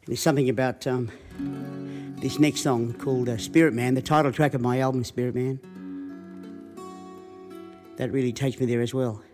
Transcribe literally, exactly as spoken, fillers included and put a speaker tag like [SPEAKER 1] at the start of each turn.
[SPEAKER 1] There's something about um, this next song called uh, Spirit Man, the title track of my album Spirit Man, that really takes me there as well.